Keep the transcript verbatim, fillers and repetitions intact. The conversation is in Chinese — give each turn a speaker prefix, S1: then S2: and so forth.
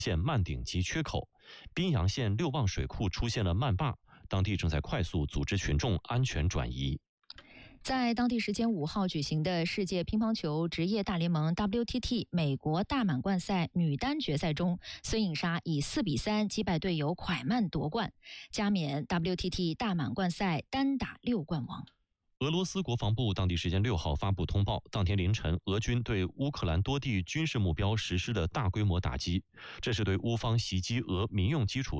S1: 现漫顶级缺口，宾阳县六旺水库出现了漫坝，当地正在快速组织群众安全转移。
S2: 在当地时间五号举行的世界乒乓球职业大联盟 W T T 美国大满贯赛女单决赛中，孙颖莎以四比三击败队友蒯曼夺冠，加冕 W T T 大满贯赛单打六冠王。
S1: 俄罗斯国防部当地时间六号发布通报，当天凌晨，俄军对乌克兰多地军事目标实施了大规模打击，这是对乌方袭击俄民用基础